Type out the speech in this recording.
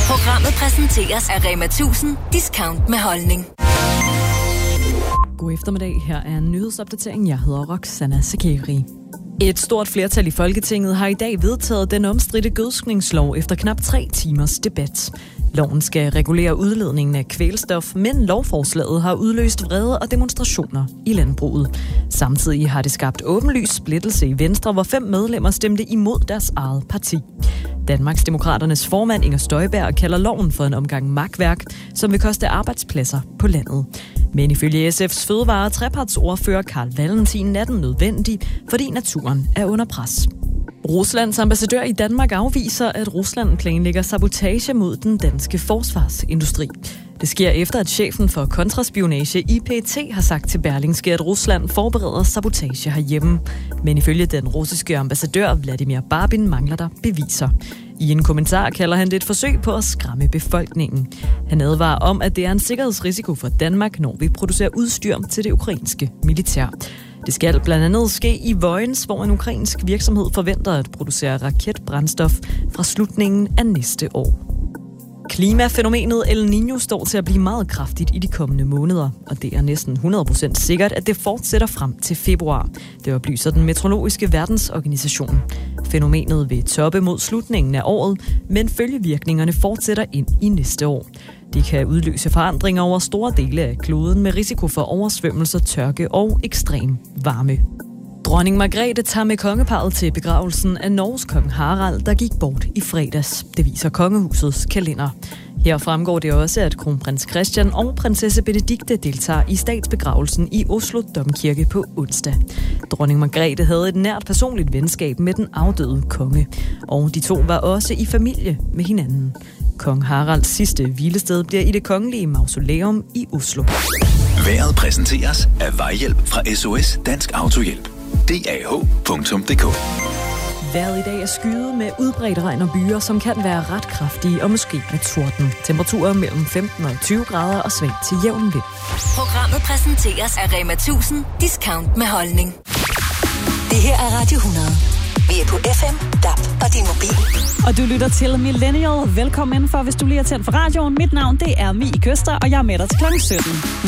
Programmet præsenteres af Rema 1000 Discount med holdning. God eftermiddag. Her er en nyhedsopdatering. Jeg hedder Roxana Sakeri. Et stort flertal i Folketinget har i dag vedtaget den omstridte gødskningslov efter knap 3 timers debat. Loven skal regulere udledningen af kvælstof, men lovforslaget har udløst vrede og demonstrationer i landbruget. Samtidig har det skabt åbenlys splittelse i Venstre, hvor 5 medlemmer stemte imod deres eget parti. Danmarksdemokraternes formand Inger Støjberg kalder loven for en omgang makværk, som vil koste arbejdspladser på landet. Men ifølge SF's fødevare- og trepartsordfører Carl Valentin er den nødvendig, fordi naturen er under pres. Ruslands ambassadør i Danmark afviser, at Rusland planlægger sabotage mod den danske forsvarsindustri. Det sker efter, at chefen for kontraspionage i PET har sagt til Berlingske, at Rusland forbereder sabotage herhjemme. Men ifølge den russiske ambassadør Vladimir Barbin mangler der beviser. I en kommentar kalder han det et forsøg på at skræmme befolkningen. Han advarer om, at det er en sikkerhedsrisiko for Danmark, når vi producerer udstyr til det ukrainske militær. Det skal blandt andet ske i Vojens, hvor en ukrainsk virksomhed forventer at producere raketbrændstof fra slutningen af næste år. Klimafænomenet El Niño står til at blive meget kraftigt i de kommende måneder, og det er næsten 100% sikkert, at det fortsætter frem til februar. Det oplyser den meteorologiske verdensorganisation. Fænomenet vil toppe mod slutningen af året, men følgevirkningerne fortsætter ind i næste år. Det kan udløse forandringer over store dele af kloden med risiko for oversvømmelser, tørke og ekstrem varme. Dronning Margrethe tager med kongeparret til begravelsen af Norges kong Harald, der gik bort i fredags. Det viser kongehusets kalender. Her fremgår det også, at kronprins Christian og prinsesse Benedikte deltager i statsbegravelsen i Oslo Domkirke på onsdag. Dronning Margrethe havde et nært personligt venskab med den afdøde konge, og de to var også i familie med hinanden. Kong Haralds sidste hvilested bliver i det kongelige mausoleum i Oslo. Vejret præsenteres af Vejhjælp fra SOS Dansk Autohjælp. DAH.dk. Vejret i dag er skyet med udbredt regn og byer, som kan være ret kraftige og måske med torden. Temperaturer mellem 15 og 20 grader og svag til jævn vind. Programmet præsenteres af Rema 1000 Discount med holdning. Det her er Radio 100. Vi er på FM, DAB og din mobil. Og du lytter til Millennial. Velkommen indenfor, hvis du lige har tændt for radioen. Mit navn, det er Mie Køster, og jeg er med dig til kl. 17.